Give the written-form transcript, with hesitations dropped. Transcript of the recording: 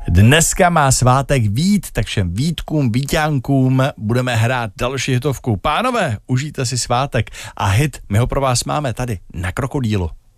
Dneska má svátek Vít, tak všem Vítkům, Víťánkům budeme hrát další hitovku. Pánové, užijte si svátek a hit, my ho pro vás máme tady na Krokodýlu.